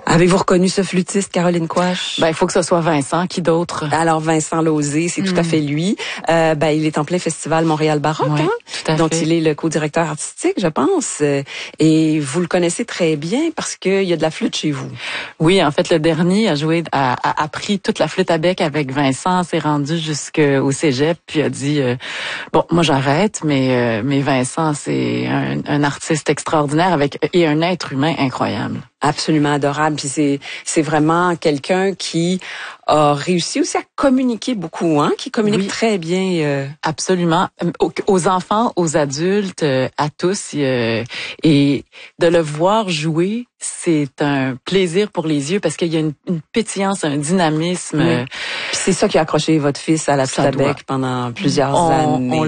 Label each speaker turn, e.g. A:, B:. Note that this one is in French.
A: Avez-vous reconnu ce flûtiste, Caroline Quach?
B: Ben, il faut que ce soit Vincent. Qui d'autre?
A: Alors, Vincent Lauzé, c'est tout à fait lui. Il est en plein festival Montréal Baroque,
B: Oui, tout à
A: dont
B: fait.
A: il est le co-directeur artistique, je pense. Et vous le connaissez très bien parce qu'il y a de la flûte chez vous.
B: Oui, en fait, le dernier a appris toute la flûte à bec avec Vincent, s'est rendu jusqu'au cégep, puis a dit, bon, moi j'arrête, mais Vincent, c'est un artiste extraordinaire et un être humain incroyable.
A: Absolument adorable. Puis c'est vraiment quelqu'un qui a réussi aussi à communiquer beaucoup, qui communique très bien.
B: Absolument. Aux enfants, aux adultes, à tous. Et de le voir jouer, c'est un plaisir pour les yeux parce qu'il y a une pétillance, un dynamisme.
A: Puis c'est ça qui a accroché votre fils à la flûte à bec pendant plusieurs années.